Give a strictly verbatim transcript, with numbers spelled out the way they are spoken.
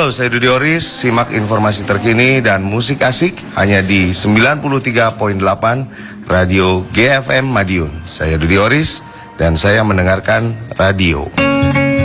Halo, saya Dudi Oris. Simak informasi terkini dan musik asik hanya di sembilan puluh tiga koma delapan Radio G F M Madiun. Saya Dudi Oris dan saya mendengarkan radio.